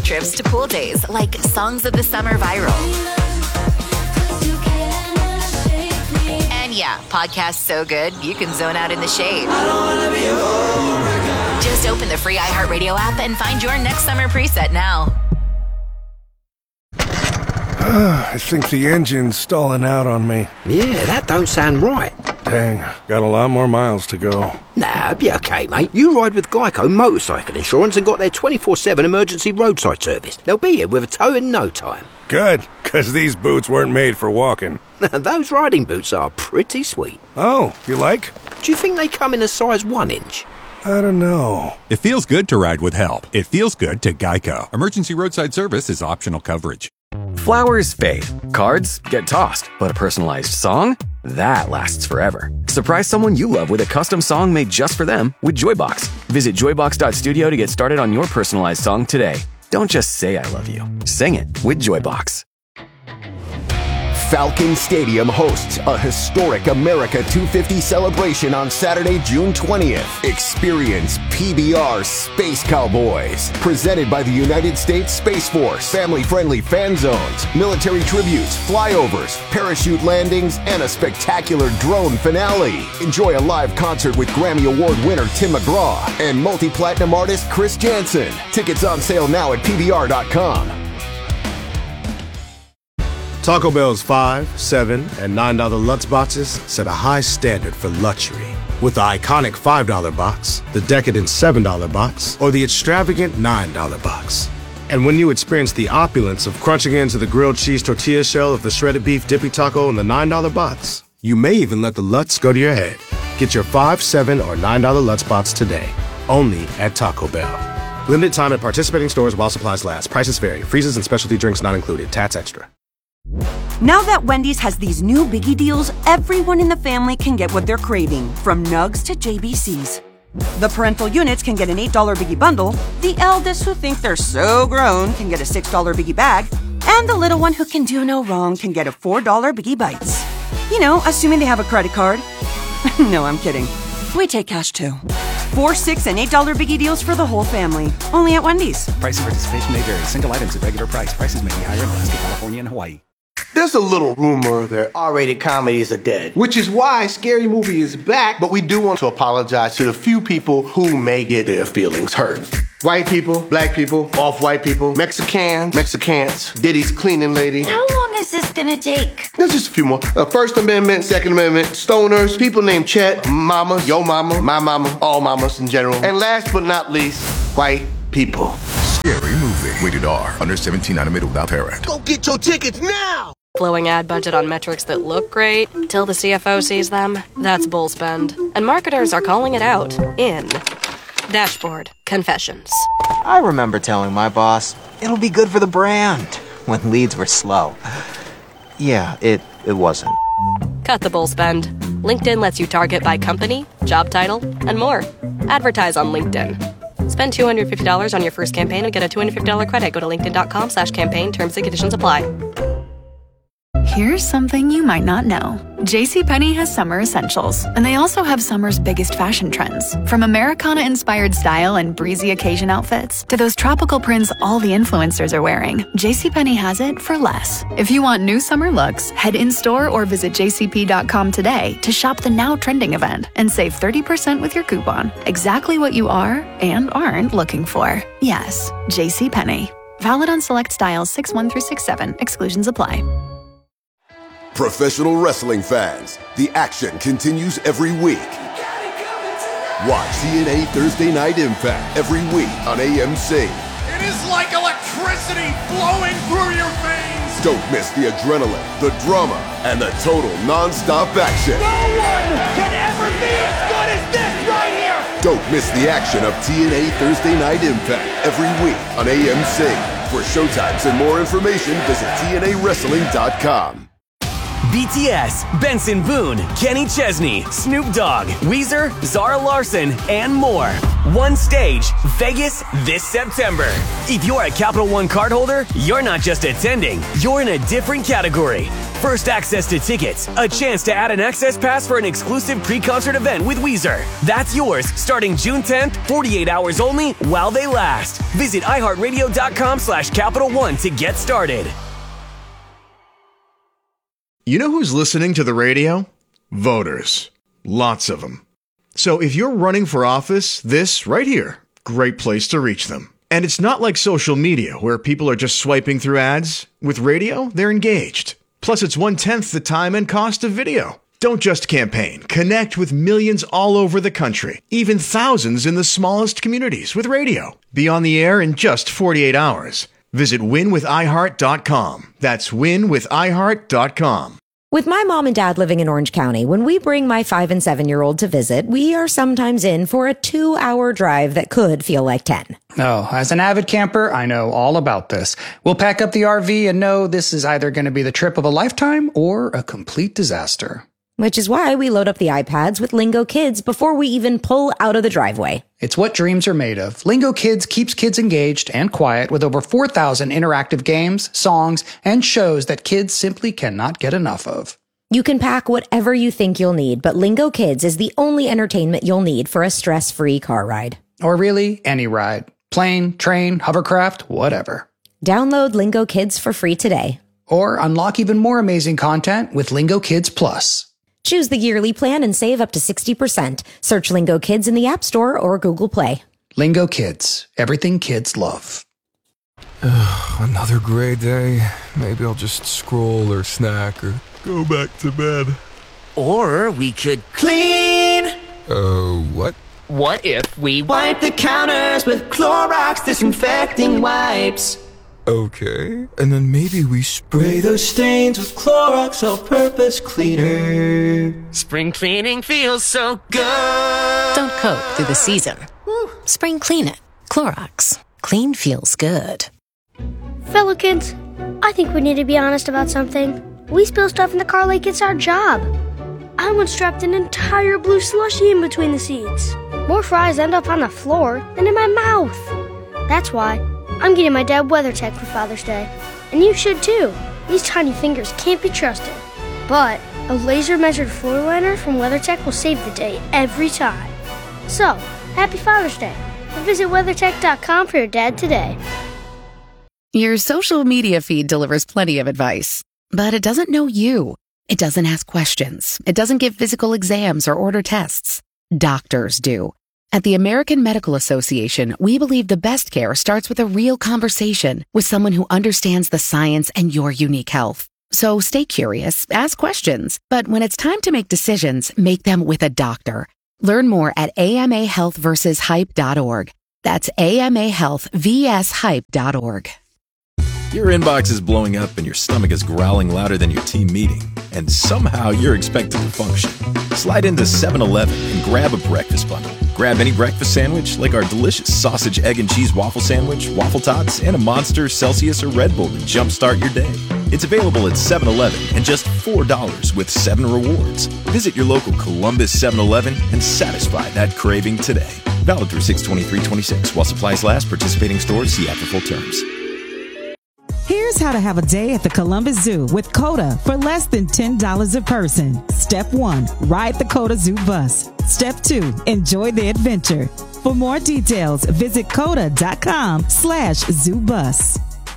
trips to pool days, like Songs of the Summer Viral. And yeah, podcasts so good, you can zone out in the shade. Just open the free iHeartRadio app and find your next summer preset now. I think the engine's stalling out on me. Yeah, that don't sound right. Dang, got a lot more miles to go. Nah, be okay, mate. You ride with Geico Motorcycle Insurance and got their 24/7 emergency roadside service. They'll be here with a tow in no time. Good, because these boots weren't made for walking. Those riding boots are pretty sweet. Oh, you like? Do you think they come in a size 1 inch? I don't know. It feels good to ride with help. It feels good to Geico. Emergency roadside service is optional coverage. Flowers fade. Cards get tossed. But a personalized song? That lasts forever. Surprise someone you love with a custom song made just for them with Joybox. Visit joybox.studio to get started on your personalized song today. Don't just say I love you. Sing it with Joybox. Falcon Stadium hosts a historic America 250 celebration on Saturday, June 20th. Experience PBR Space Cowboys, presented by the United States Space Force. Family-friendly fan zones, military tributes, flyovers, parachute landings, and a spectacular drone finale. Enjoy a live concert with Grammy Award winner Tim McGraw and multi-platinum artist Chris Jansen. Tickets on sale now at PBR.com. Taco Bell's $5, $7, and $9 Lutz boxes set a high standard for luxury. With the iconic $5 box, the decadent $7 box, or the extravagant $9 box. And when you experience the opulence of crunching into the grilled cheese tortilla shell of the shredded beef dippy taco in the $9 box, you may even let the Lutz go to your head. Get your $5, $7, or $9 Lutz box today, only at Taco Bell. Limited time at participating stores while supplies last. Prices vary. Freezes and specialty drinks not included. Tats extra. Now that Wendy's has these new biggie deals, everyone in the family can get what they're craving, from nugs to JBCs. The parental units can get an $8 biggie bundle, the eldest who think they're so grown can get a $6 biggie bag, and the little one who can do no wrong can get a $4 biggie bites. You know, assuming they have a credit card. No, I'm kidding. We take cash too. 4, 6, and $8 biggie deals for the whole family. Only at Wendy's. Price and participation may vary. Single items at regular price. Prices may be higher in Alaska, California, and Hawaii. There's a little rumor that R-rated comedies are dead, which is why Scary Movie is back, but we do want to apologize to the few people who may get their feelings hurt. White people, black people, off-white people, Mexicans, Diddy's cleaning lady. How long is this gonna take? There's just a few more. First Amendment, Second Amendment, stoners, people named Chet, mamas, yo mama, my mama, all mamas in general. And last but not least, white people. Scary Movie. Rated R. Under 17, not admitted without parent. Go get your tickets now! Blowing ad budget on metrics that look great till the CFO sees them, that's bull spend. And marketers are calling it out in Dashboard Confessions. I remember telling my boss, it'll be good for the brand, when leads were slow. Yeah, it wasn't. Cut the bull spend. LinkedIn lets you target by company, job title, and more. Advertise on LinkedIn. Spend $250 on your first campaign and get a $250 credit. Go to linkedin.com/campaign. Terms and conditions apply. Here's something you might not know. JCPenney has summer essentials, and they also have summer's biggest fashion trends. From Americana-inspired style and breezy occasion outfits to those tropical prints all the influencers are wearing, JCPenney has it for less. If you want new summer looks, head in-store or visit jcp.com today to shop the now trending event and save 30% with your coupon. Exactly what you are and aren't looking for. Yes, JCPenney. Valid on select styles 6-1 through 6-7. Exclusions apply. Professional wrestling fans, the action continues every week. Watch TNA Thursday Night Impact every week on AMC. It is like electricity flowing through your veins. Don't miss the adrenaline, the drama, and the total non-stop action. No one can ever be as good as this right here. Don't miss the action of TNA Thursday Night Impact every week on AMC. For showtimes and more information, visit TNAWrestling.com. BTS, Benson Boone, Kenny Chesney, Snoop Dogg, Weezer, Zara Larsson, and more. One stage, Vegas, this September. If you're a Capital One cardholder, you're not just attending, you're in a different category. First access to tickets, a chance to add an access pass for an exclusive pre-concert event with Weezer. That's yours starting June 10th, 48 hours only while they last. Visit iHeartRadio.com/Capital One to get started. You know who's listening to the radio? Voters. Lots of them. So if you're running for office, this right here, great place to reach them. And it's not like social media where people are just swiping through ads. With radio, they're engaged. Plus, it's 1/10 the time and cost of video. Don't just campaign. Connect with millions all over the country, even thousands in the smallest communities with radio. Be on the air in just 48 hours. Visit winwithiheart.com. That's winwithiheart.com. With my mom and dad living in Orange County, when we bring my 5 and 7-year-old to visit, we are sometimes in for a 2-hour drive that could feel like 10. Oh, as an avid camper, I know all about this. We'll pack up the RV and know this is either going to be the trip of a lifetime or a complete disaster. Which is why we load up the iPads with Lingo Kids before we even pull out of the driveway. It's what dreams are made of. Lingo Kids keeps kids engaged and quiet with over 4,000 interactive games, songs, and shows that kids simply cannot get enough of. You can pack whatever you think you'll need, but Lingo Kids is the only entertainment you'll need for a stress-free car ride. Or really, any ride. Plane, train, hovercraft, whatever. Download Lingo Kids for free today. Or unlock even more amazing content with Lingo Kids Plus. Choose the yearly plan and save up to 60%. Search Lingo Kids in the App Store or Google Play. Lingo Kids. Everything kids love. Another gray day. Maybe I'll just scroll or snack or go back to bed. Or we could clean. What? What if we wipe the counters with Clorox disinfecting wipes? Okay, and then maybe we Spray those stains with Clorox all-purpose cleaner. Spring cleaning feels so good. Don't cope through the season. Spring clean it. Clorox. Clean feels good. Fellow kids, I think we need to be honest about something. We spill stuff in the car like it's our job. I once dropped an entire blue slushie in between the seats. More fries end up on the floor than in my mouth. That's why I'm getting my dad WeatherTech for Father's Day. And you should too. These tiny fingers can't be trusted. But a laser-measured floor liner from WeatherTech will save the day every time. So, happy Father's Day. And visit WeatherTech.com for your dad today. Your social media feed delivers plenty of advice, but it doesn't know you. It doesn't ask questions. It doesn't give physical exams or order tests. Doctors do. At the American Medical Association, we believe the best care starts with a real conversation with someone who understands the science and your unique health. So stay curious, ask questions, but when it's time to make decisions, make them with a doctor. Learn more at amahealthversushype.org. That's amahealthvshype.org. Your inbox is blowing up and your stomach is growling louder than your team meeting, and somehow you're expected to function. Slide into 7-Eleven and grab a breakfast bundle. Grab any breakfast sandwich like our delicious sausage, egg, and cheese waffle sandwich, waffle tots, and a Monster, Celsius, or Red Bull to jumpstart your day. It's available at 7-Eleven and just $4 with 7 rewards. Visit your local Columbus 7-Eleven and satisfy that craving today. Valid through 6/23/26 while supplies last. Participating stores see after full terms. Here's how to have a day at the Columbus Zoo with COTA for less than $10 a person. Step 1, ride the COTA Zoo bus. Step 2, enjoy the adventure. For more details, visit COTA.com/ZooBus.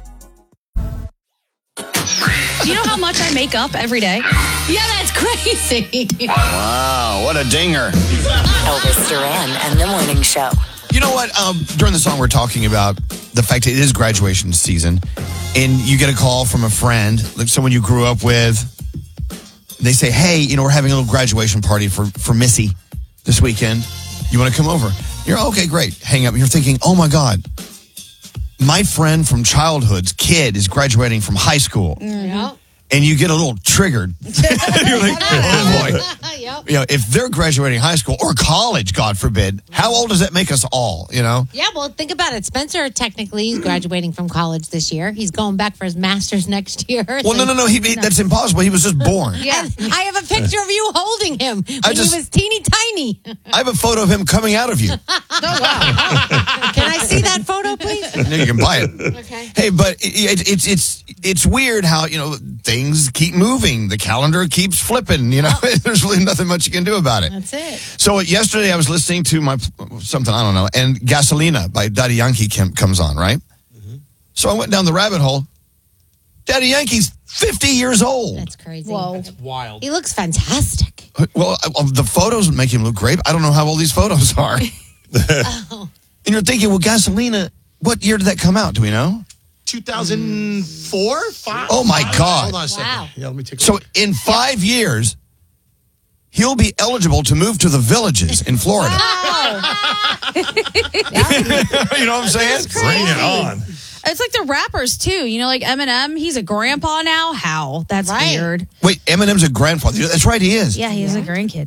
Do you know how much I make up every day? Yeah, that's crazy. Wow, what a dinger. Elvis Duran and the Morning Show. You know what? During the song, we're talking about the fact that it is graduation season, and you get a call from a friend, like someone you grew up with. They say, hey, we're having a little graduation party for Missy this weekend. You want to come over? You're okay, great. Hang up. You're thinking, oh my God, my friend from childhood's kid is graduating from high school. Mm-hmm. And you get a little triggered. You're like, oh boy. Yep. If they're graduating high school or college, God forbid, how old does that make us all, Yeah, well, think about it. Spencer technically is graduating from college this year. He's going back for his master's next year. Well, no. That's impossible. He was just born. Yeah, I have a picture of you holding him when he was teeny tiny. I have a photo of him coming out of you. Oh, wow. Can I see that photo, please? You can buy it. Okay. Hey, but it's weird how, things keep moving. The calendar keeps flipping, There's really nothing much you can do about it. That's it. So yesterday I was listening to something, I don't know, and Gasolina by Daddy Yankee comes on, right? Mm-hmm. So I went down the rabbit hole. Daddy Yankee's 50 years old. That's crazy. Whoa. That's wild. He looks fantastic. Well, the photos make him look great. I don't know how old these photos are. Oh. And you're thinking, well, Gasolina, what year did that come out? Do we know? 2004, 5. Oh my God! Hold on a second. Wow. Yeah, let me take a So look. in 5 years, he'll be eligible to move to the Villages in Florida. Wow. You know what I'm saying? Bring it on. It's like the rappers, too. Like Eminem, he's a grandpa now. How? That's Right. weird. Wait, Eminem's a grandfather. That's right, he is. Yeah, he's a grandkid.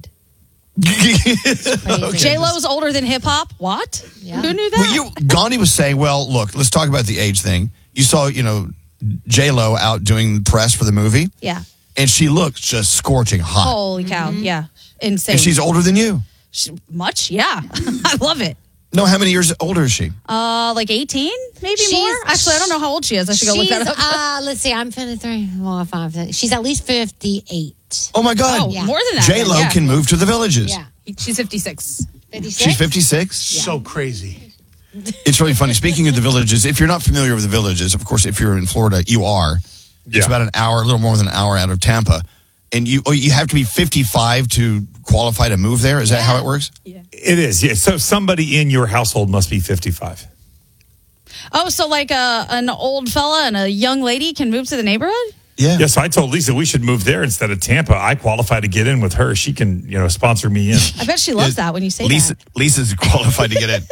Okay. J-Lo's older than hip-hop? What? Yeah. Who knew that? Well, Gandhi was saying, well, look, let's talk about the age thing. You saw, J-Lo out doing press for the movie, Yeah. and she looks just scorching hot. Holy cow. Yeah. Insane. And she's older than you. Much? Yeah. I love it. No, how many years older is she? Like 18, maybe more. Actually, I don't know how old she is. I should go look that up. Let's see. I'm 53. Well, 5. She's at least 58. Oh, my God. Oh, more than that. J-Lo then, yeah. can move to the Villages. Yeah. She's 56. 56? She's 56? So crazy. It's really funny. Speaking of the Villages, if you're not familiar with the Villages, of course, if you're in Florida, you are. It's about an hour, a little more than an hour out of Tampa. And you have to be 55 to qualify to move there. Is that how it works? It is, yeah. So somebody in your household must be 55. Oh, so like an old fella and a young lady can move to the neighborhood? Yeah. Yeah, so I told Lisa we should move there instead of Tampa. I qualify to get in with her. She can, sponsor me in. I bet she loves that when you say that. Lisa's qualified to get in.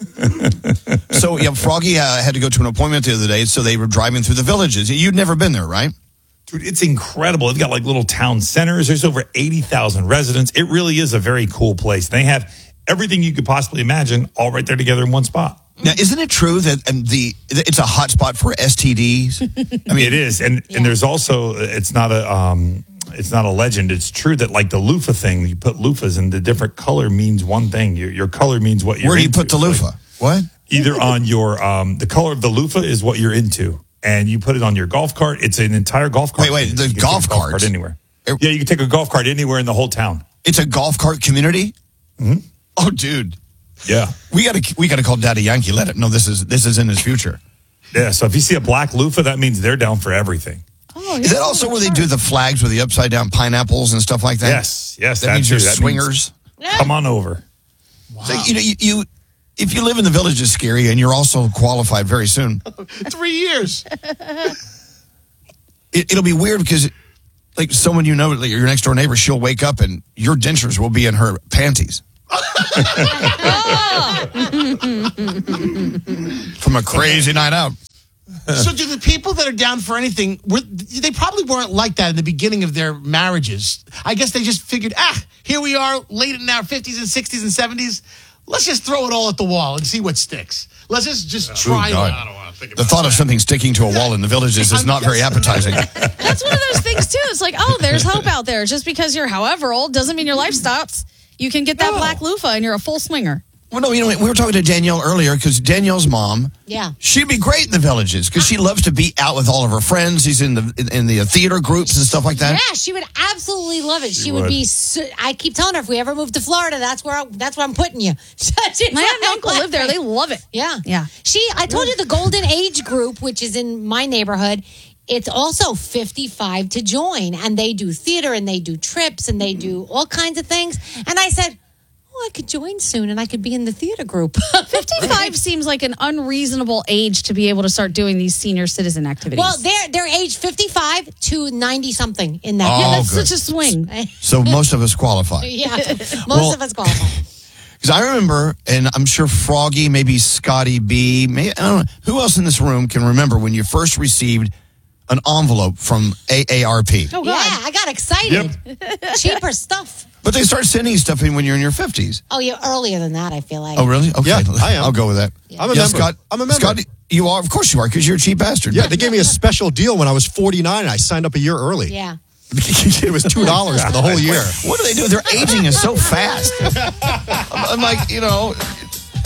So, Froggy had to go to an appointment the other day, so they were driving through the Villages. You'd never been there, right? Dude, it's incredible. They've got like little town centers. There's over 80,000 residents. It really is a very cool place. They have everything you could possibly imagine all right there together in one spot. Now, isn't it true that it's a hot spot for STDs? I mean, it is, and there's also it's not a legend. It's true that like the loofah thing, you put loofahs, and the different color means one thing. Your color means what you're. Where do you into. put the loofah? Like, what? Either on your the color of the loofah is what you're into, and you put it on your golf cart. It's an entire golf cart. Wait, the golf cart anywhere? Yeah, you can take a golf cart anywhere in the whole town. It's a golf cart community. Mm-hmm. Oh, dude. Yeah, we gotta call Daddy Yankee. Let it know this is in his future. Yeah, so if you see a black loofah, that means they're down for everything. Oh, is that also where they do the flags with the upside down pineapples and stuff like that? Yes, That means you're swingers. Come on over. Wow. So, you if you live in the Villages, Scary, and you're also qualified very soon. 3 years. It'll be weird because, like, someone like your next door neighbor, she'll wake up and your dentures will be in her panties. From a crazy night out. So do the people that are down for anything, they probably weren't like that in the beginning of their marriages. I guess they just figured, here we are late in our 50s and 60s and 70s. Let's just throw it all at the wall and see what sticks. Let's just try it. I don't want to think about the thought of something sticking to a wall in the Villages is not very appetizing. That's one of those things, too. It's like, there's hope out there. Just because you're however old doesn't mean your life stops. You can get that black loofah and you're a full swinger. Well, no, we were talking to Danielle earlier because Danielle's mom, she'd be great in the Villages because she loves to be out with all of her friends. She's in the theater groups and stuff like that. Yeah, she would absolutely love it. She would be. I keep telling her if we ever move to Florida, that's where I'm putting you. My aunt and uncle live there. They love it. Yeah, yeah. I told you the Golden Age group, which is in my neighborhood. It's also 55 to join, and they do theater and they do trips and they do all kinds of things. And I said, I could join soon and I could be in the theater group. 55 seems like an unreasonable age to be able to start doing these senior citizen activities. Well, they're age 55 to 90 something in that. That's such a swing. So most of us qualify. Yeah, most of us qualify. Because I remember, and I'm sure Froggy, maybe Scotty B, I don't know, who else in this room can remember when you first received an envelope from AARP? Oh, God. Yeah, I got excited. Yep. Cheaper stuff. But they start sending stuff in when you're in your 50s. Oh, yeah, earlier than that, I feel like. Oh, really? Okay, yeah, I am. I'll go with that. Yeah. I'm a member. Scott, I'm a member. Scott, you are? Of course you are, because you're a cheap bastard. Yeah, they gave me a special deal when I was 49 and I signed up a year early. Yeah. It was $2 for the whole year. What do they do? Their aging is so fast. I'm like,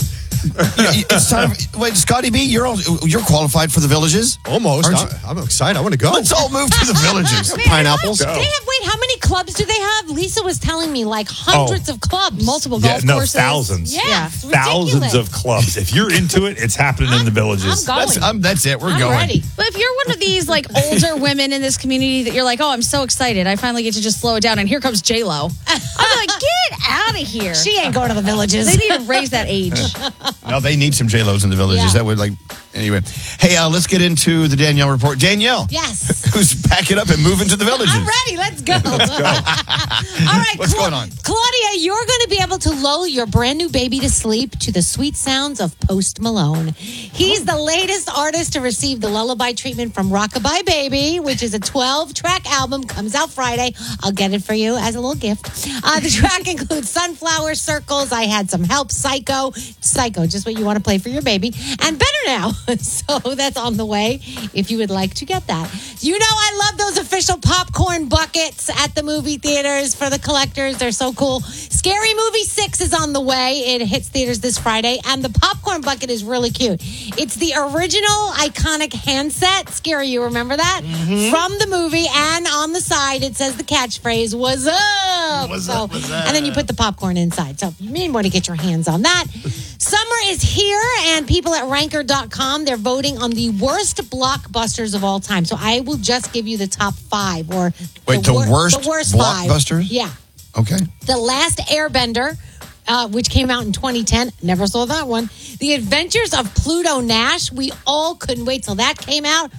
It's time. Wait, Scotty B, you're qualified for the Villages? Almost. I'm excited. I want to go. Let's all move to the Villages. Pineapples. Wait, how many clubs do they have? Lisa was telling me like hundreds of clubs. Multiple golf courses. Thousands. Yeah. It's Thousands ridiculous. of clubs. If you're into it, it's happening in the Villages. I'm going. That's it. We're I'm going. ready. But if you're one of these like older women in this community that you're like, oh, I'm so excited, I finally get to just slow it down, and here comes J-Lo. I'm like, get out of here. She ain't going to the Villages. They need to raise that age. No, they need some J-Los in the Villages. Yeah. That would anyway. Hey, let's get into the Danielle report. Danielle. Yes. Who's packing up and moving to the Villages? I'm ready. Let's go. All right. What's going on? Claudia, you're going to be able to lull your brand new baby to sleep to the sweet sounds of Post Malone. He's the latest artist to receive the lullaby treatment from Rockabye Baby, which is a 12-track album. Comes out Friday. I'll get it for you as a little gift. The track includes Sunflower, Circles, I Had Some Help, Psycho, just what you want to play for your baby, and Better Now. So that's on the way if you would like to get that. You know I love those official popcorn buckets at the movie theaters for the collectors. They're so cool. Scary Movie 6 is on the way. It hits theaters this Friday, and the popcorn bucket is really cute. It's the original iconic handset. Scary, you remember that? Mm-hmm. From the movie, and on the side it says the catchphrase, "What's up?" What's up? And then you put the popcorn inside. So you may want to get your hands on that. Summer is here, and people at Ranker.com, they're voting on the worst blockbusters of all time. So I will just give you the top 5. Or Wait, the worst blockbusters? 5. Yeah. Okay. The Last Airbender, which came out in 2010. Never saw that one. The Adventures of Pluto Nash. We all couldn't wait till that came out.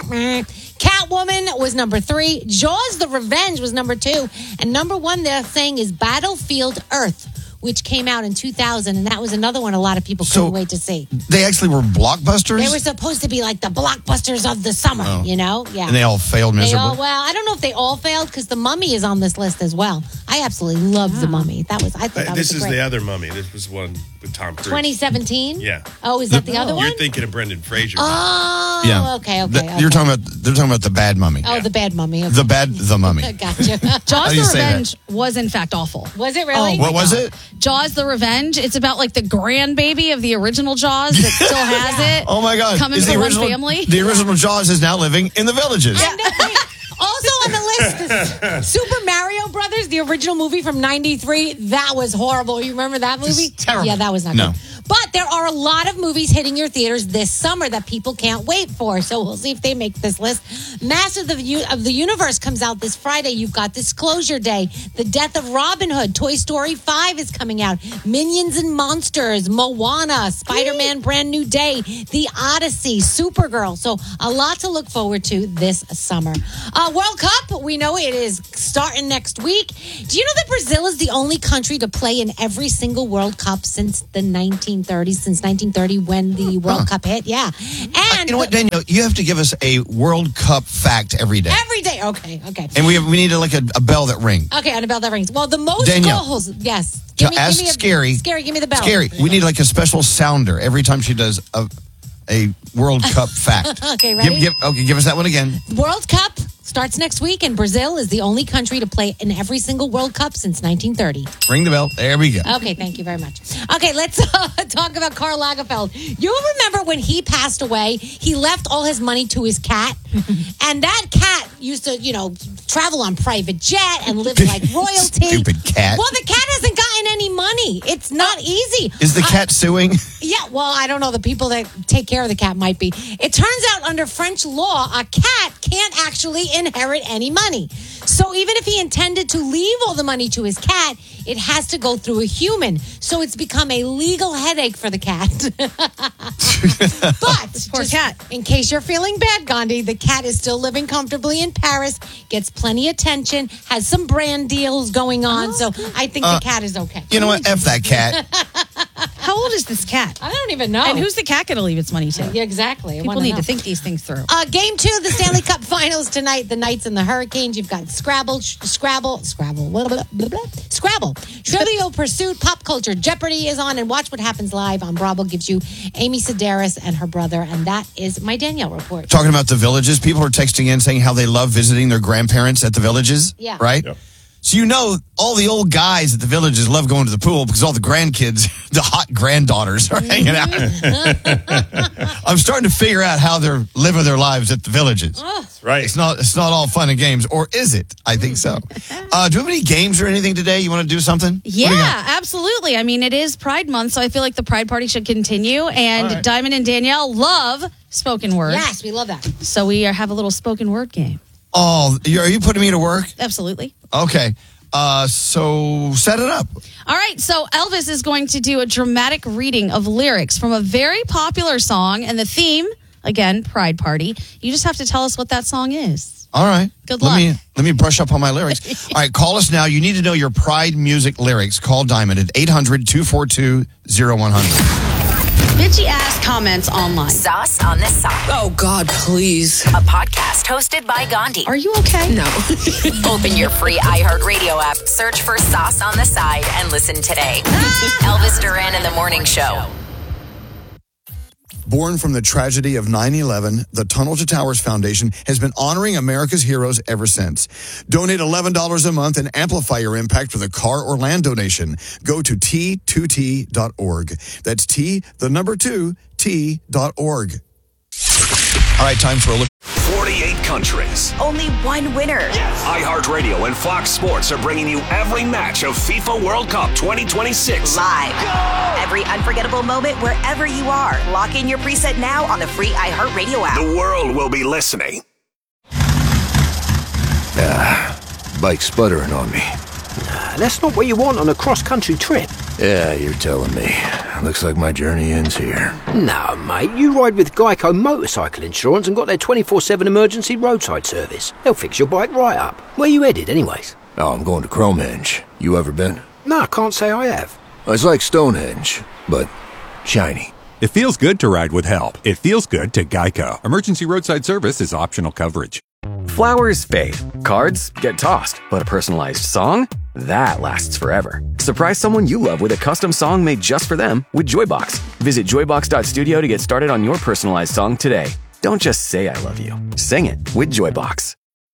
Catwoman was number 3. Jaws: The Revenge was number 2. And number 1 they're saying is Battlefield Earth, which came out in 2000, and that was another one a lot of people couldn't wait to see. They actually were blockbusters? They were supposed to be like the blockbusters of the summer, you know? Yeah. And they all failed miserably? Well, I don't know if they all failed, because The Mummy is on this list as well. I absolutely love The Mummy. I thought that This was is the other Mummy. This was one with Tom Cruise. 2017? Yeah. Oh, is that the other one? You're thinking of Brendan Fraser. Oh, Yeah. okay. They're talking about the bad mummy. Oh, the bad mummy. Okay. The mummy. Gotcha. Jaws do you the say Revenge was in fact awful. Was it really? What was it? Jaws the Revenge. It's about like the grandbaby of the original Jaws that still has it. Oh my God. Coming Is for the one original family. The original Jaws is now living in the Villages. Also on the list, Super Mario Brothers, the original movie from '93. That was horrible. You remember that movie? Terrible. Yeah, that was not No. good. But there are a lot of movies hitting your theaters this summer that people can't wait for. So we'll see if they make this list. Master of the Universe comes out this Friday. You've got Disclosure Day, The Death of Robin Hood, Toy Story 5 is coming out, Minions and Monsters, Moana, Spider-Man Brand New Day, The Odyssey, Supergirl. So a lot to look forward to this summer. World Cup, we know it is starting next week. Do you know that Brazil is the only country to play in every single World Cup since the 1930s, since 1930 when the World Cup hit? Yeah. And You know what, Danielle? You have to give us a World Cup fact every day. every day. Okay. And we need a bell that rings. Okay, on a bell that rings. Well, the most Danielle. goals. Yes. Ask Scary. Scary, give me the bell. Scary, we need like a special sounder every time she does a World Cup fact. Okay, ready? Give us that one again. World Cup starts next week, and Brazil is the only country to play in every single World Cup since 1930. Ring the bell. There we go. Okay, thank you very much. Okay, let's talk about Karl Lagerfeld. You remember when he passed away, he left all his money to his cat, and that cat used to, travel on private jet and live like royalty. Stupid cat. Well, the cat hasn't gotten any money. It's not easy. Is the cat suing? Yeah, well, I don't know. The people that take care of the cat might be. It turns out under French law, a cat can't actually inherit any money. So even if he intended to leave all the money to his cat, it has to go through a human. So it's become a legal headache for the cat. But Poor cat. in case you're feeling bad, Gandhi, the cat is still living comfortably in Paris, gets plenty of attention, has some brand deals going on. So I think the cat is okay. You know what? F that cat. How old is this cat? I don't even know. And who's the cat going to leave its money to? Yeah, exactly. I People wanna need know. to think these things through. Game 2 of the Stanley Cup Finals tonight. The Knights and the Hurricanes. You've got Scrabble, Trivial Pursuit, Pop Culture, Jeopardy is on, and Watch What Happens Live on Bravo gives you Amy Sedaris and her brother, and that is my Danielle report. Talking about the Villages, people are texting in saying how they love visiting their grandparents at the Villages. Yeah. Right? Yep. So all the old guys at the villages love going to the pool because all the grandkids, the hot granddaughters, are hanging out. I'm starting to figure out how they're living their lives at the villages. That's right. It's not all fun and games, or is it? I think so. Do you have any games or anything today? You want to do something? Yeah, absolutely. I mean, it is Pride Month, so I feel like the Pride Party should continue. And Diamond and Danielle love spoken word. Yes, we love that. So we have a little spoken word game. Oh, are you putting me to work? Absolutely. Okay. So set it up. All right. So Elvis is going to do a dramatic reading of lyrics from a very popular song. And the theme, again, Pride Party. You just have to tell us what that song is. All right. Good luck. Let me brush up on my lyrics. All right. Call us now. You need to know your Pride music lyrics. Call Diamond at 800-242-0100. Bitchy ass comments online. Sauce on the Side. Oh, God, please. A podcast hosted by Gandhi. Are you okay? No. Open your free iHeartRadio app, search for Sauce on the Side, and listen today. Elvis Duran in the Morning Show. Born from the tragedy of 9/11, the Tunnel to Towers Foundation has been honoring America's heroes ever since. Donate $11 a month and amplify your impact with a car or land donation. Go to T2T.org. That's T2T.org. All right, time for a look. 48 countries. Only one winner. iHeartRadio and Fox Sports are bringing you every match of FIFA World Cup 2026. Live. Every unforgettable moment wherever you are. Lock in your preset now on the free iHeartRadio app. The world will be listening. Bike's sputtering on me. That's not what you want on a cross-country trip. Yeah, you're telling me. Looks like my journey ends here. No, mate, you ride with Geico Motorcycle Insurance and got their 24/7 emergency roadside service. They'll fix your bike right up. Where you headed, anyways? Oh, I'm going to Cromhenge. You ever been? No, I can't say I have. It's like Stonehenge, but shiny. It feels good to ride with help. It feels good to Geico. Emergency roadside service is optional coverage. Flowers fade, cards get tossed, but a personalized song? That lasts forever. Surprise someone you love with a custom song made just for them with Joybox. Visit joybox.studio to get started on your personalized song today. Don't just say I love you. Sing it with Joybox.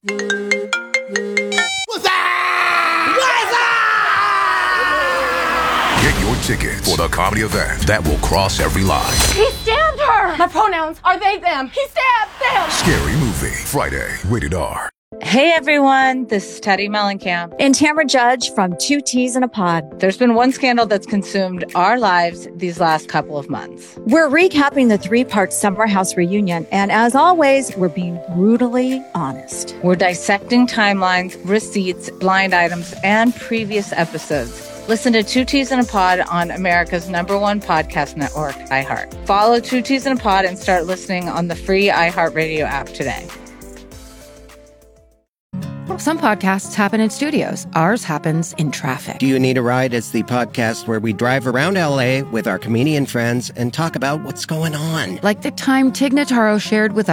Get your ticket for the comedy event that will cross every line. He stabbed her! My pronouns are they, them. He stabbed them! Scary Movie, Friday, rated R. Hey everyone, this is Teddy Mellencamp and Tamara Judge from Two Teas in a Pod. There's been one scandal that's consumed our lives these last couple of months. We're recapping the 3-part Summer House reunion, and as always, we're being brutally honest. We're dissecting timelines, receipts, blind items, and previous episodes. Listen to Two Teas in a Pod on America's #1 podcast network, iHeart. Follow Two Teas in a Pod and start listening on the free iHeartRadio app today. Some podcasts happen in studios. Ours happens in traffic. Do You Need a Ride? It's the podcast where we drive around LA with our comedian friends and talk about what's going on. Like the time Tig Notaro shared with